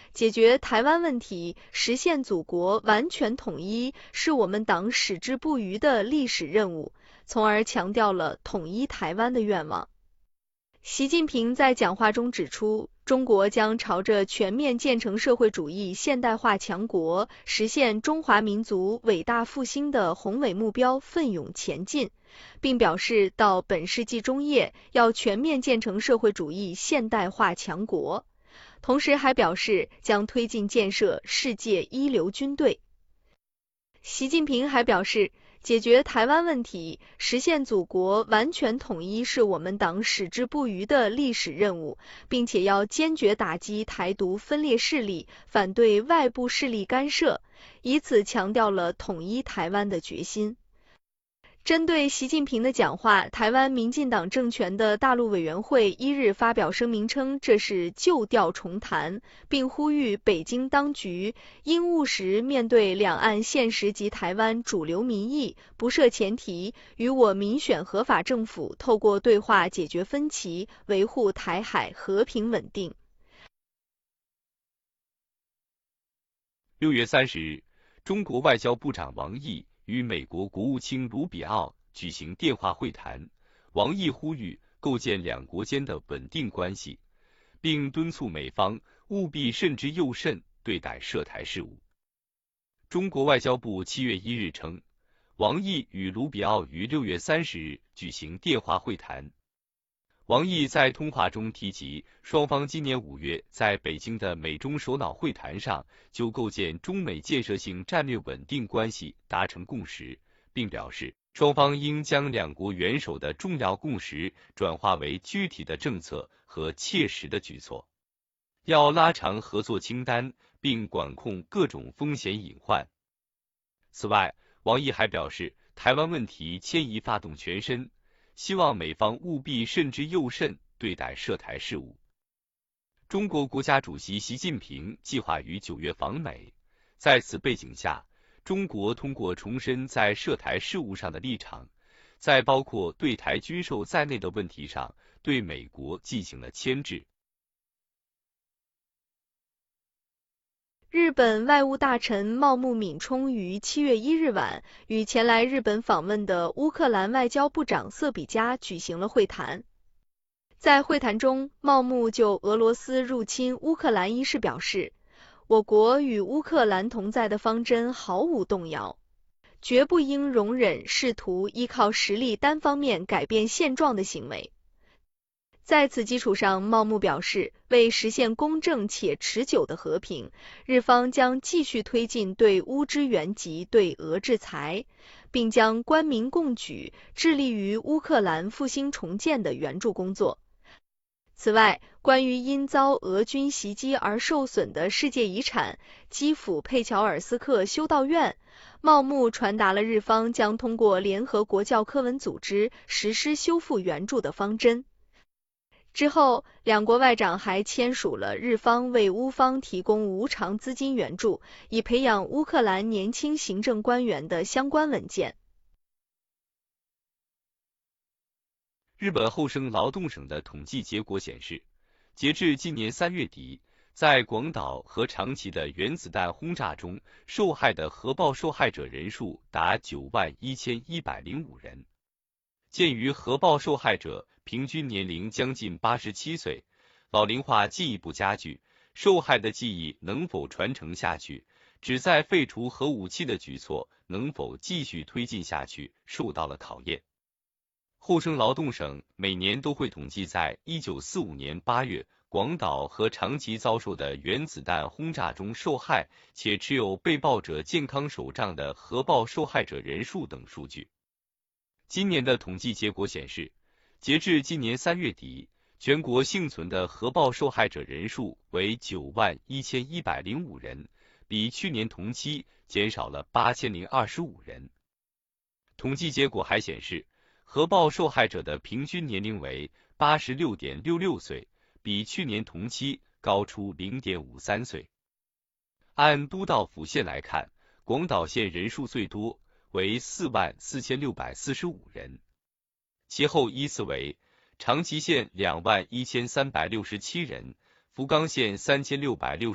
解决台湾问题，实现祖国完全统一是我们党矢志不渝的历史任务，从而强调了统一台湾的愿望。习近平在讲话中指出，中国将朝着全面建成社会主义现代化强国，实现中华民族伟大复兴的宏伟目标奋勇前进，并表示到本世纪中叶要全面建成社会主义现代化强国。同时还表示将推进建设世界一流军队。习近平还表示，解决台湾问题，实现祖国完全统一是我们党矢志不渝的历史任务，并且要坚决打击台独分裂势力，反对外部势力干涉，以此强调了统一台湾的决心。针对习近平的讲话，台湾民进党政权的大陆委员会1日发表声明称，这是旧调重弹，并呼吁北京当局应务实面对两岸现实及台湾主流民意，不设前提，与我民选合法政府透过对话解决分歧，维护台海和平稳定。 6月30日，中国外交部长王毅与美国国务卿卢比奥举行电话会谈，王毅呼吁构建两国间的稳定关系，并敦促美方务必慎之又慎对待涉台事务。中国外交部7月1日称，王毅与卢比奥于6月30日举行电话会谈。王毅在通话中提及，双方今年5月在北京的美中首脑会谈上就构建中美建设性战略稳定关系达成共识，并表示双方应将两国元首的重要共识转化为具体的政策和切实的举措，要拉长合作清单，并管控各种风险隐患。此外，王毅还表示，台湾问题牵一发动全身，希望美方务必慎之又慎对待涉台事务。中国国家主席习近平计划于9月访美，在此背景下，中国通过重申在涉台事务上的立场，在包括对台军售在内的问题上对美国进行了牵制。 日本外务大臣茂木敏充于7月1日晚与前来日本访问的乌克兰外交部长瑟比加举行了会谈。在会谈中，茂木就俄罗斯入侵乌克兰一事表示，我国与乌克兰同在的方针毫无动摇，绝不应容忍试图依靠实力单方面改变现状的行为。在此基础上，茂木表示，为实现公正且持久的和平，日方将继续推进对乌支援及对俄制裁，并将官民共举，致力于乌克兰复兴重建的援助工作。此外，关于因遭俄军袭击而受损的世界遗产基辅佩乔尔斯克修道院，茂木传达了日方将通过联合国教科文组织实施修复援助的方针。之后，两国外长还签署了日方为乌方提供无偿资金援助，以培养乌克兰年轻行政官员的相关文件。 日本厚生劳动省的统计结果显示，截至今年3月底，在广岛和长崎的原子弹轰炸中受害的核爆受害者人数达91105人。鉴于核爆受害者平均年龄将近87岁，老龄化进一步加剧，受害的记忆能否传承下去，旨在废除核武器的举措能否继续推进下去，受到了考验。厚生劳动省每年都会统计在1945年8月广岛和长崎遭受的原子弹轰炸中受害且持有被爆者健康手账的核爆受害者人数等数据。今年的统计结果显示，截至今年3月底，全国幸存的核爆受害者人数为91105人，比去年同期减少了8025人。统计结果还显示，核爆受害者的平均年龄为86.66岁，比去年同期高出0.53岁。按都道府县来看，广岛县人数最多，为44645人，其后依次为长崎县21367人，福冈县3660